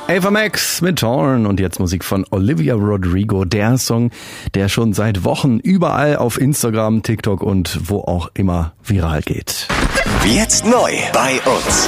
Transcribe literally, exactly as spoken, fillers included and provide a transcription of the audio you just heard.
Ava Max mit Torn und jetzt Musik von Olivia Rodrigo, der Song, der schon seit Wochen überall auf Instagram, TikTok und wo auch immer viral geht. Jetzt neu bei uns.